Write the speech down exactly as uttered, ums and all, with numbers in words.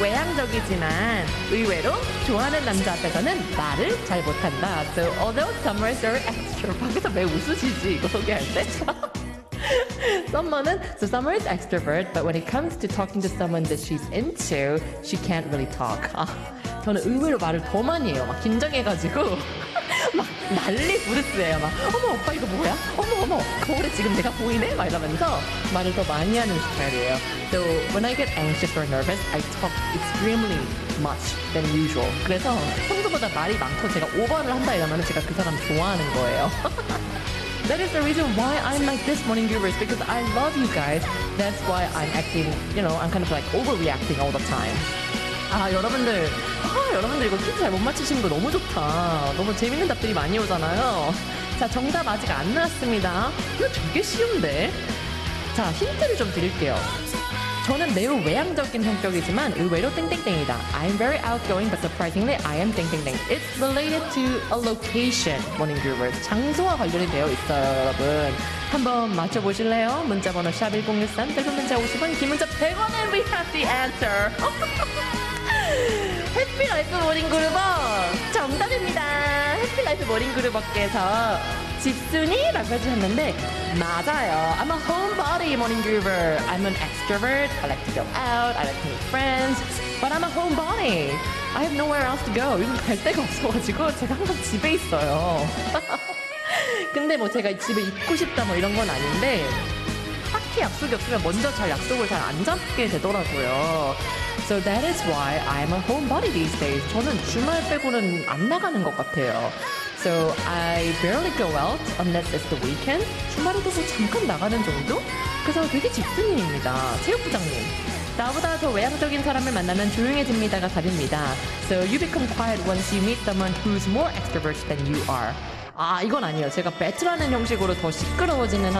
외향적이지만 의외로 좋아하는 남자 앞에서는 말을 잘 못한다. So although Summer is very extrovert. 밖에서 왜 웃으시지 이거 소개할 때? Someone은 so Summer is extrovert, but when it comes to talking to someone that she's into, she can't really talk. 아, 저는 의외로 말을 더 많이 해요. 막 긴장해가지고 막 난리 부르스예요. 막 어머 오빠 이거 뭐야? 어머 어머 거울에 지금 내가 보이네? 막 이러면서 말을 더 많이 하는 스타일이에요. So when I get anxious or nervous, I talk extremely much than usual. 그래서 평소보다 말이 많고 제가 오버를 한다 이러면 제가 그 사람 좋아하는 거예요. That is the reason why I'm like this, morning givers, because I love you guys. That's why I'm acting, you know, I'm kind of like overreacting all the time. 아, 여러분들, 아, 여러분들 이거 퀴즈 잘 못 맞히시는 거 너무 좋다. 너무 재밌는 답들이 많이 오잖아요. 자, 정답 아직 안 나왔습니다. 이거 되게 쉬운데? 자, 힌트를 좀 드릴게요. 저는 매우 외향적인 성격이지만 의외로 땡땡땡이다. I'm very outgoing, but surprisingly I am 땡땡땡. It's related to a location, morning givers. 장소와 관련이 되어 있어요, 여러분. 한번 맞춰보실래요? 문자번호 샵 일공일삼, 짧은 문자 오십 원, 긴 문자 백 원, and we have the answer. 해피라이프 모닝그루버 정답입니다. 해피라이프 모닝그루버께서 집순이라고 해주셨는데 맞아요. I'm a homebody, morning groover. I'm an extrovert. I like to go out. I like to meet friends. But I'm a homebody. I have nowhere else to go. 요즘 갈 데가 없어가지고 제가 항상 집에 있어요. 근데 뭐 제가 집에 있고 싶다 뭐 이런 건 아닌데 딱히 약속이 없으면 먼저 잘 약속을 잘 안 잡게 되더라고요. So that is why I'm a homebody these days. 저는 주말 빼고는 안 나가는 것 같아요. So I barely go out unless it's the weekend. 주말에도 뭐 잠깐 나가는 정도? 그래서 되게 집순이입니다. 체육부장님. 나보다 더 외향적인 사람을 만나면 조용해집니다가 답입니다. So you become quiet once you meet someone who's more extrovert than you are. 아, 이건 아니에요. 제가 배틀하는 형식으로 더 시끄러워지는